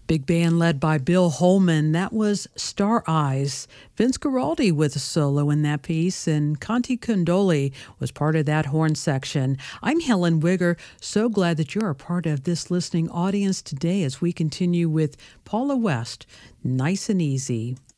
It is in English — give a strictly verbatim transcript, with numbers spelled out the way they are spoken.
Big band led by Bill Holman. That was Star Eyes. Vince Guaraldi with a solo in that piece, and Conti Condoli was part of that horn section. I'm Helen Wigger. So glad that you're a part of this listening audience today as we continue with Paula West, Nice and Easy.